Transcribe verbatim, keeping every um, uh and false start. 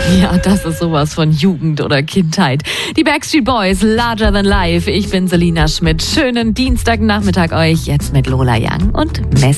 Ja, das ist sowas von Jugend oder Kindheit. Die Backstreet Boys, Larger Than Life. Ich bin Selina Schmidt. Schönen Dienstagnachmittag euch jetzt mit Lola Young und Messi.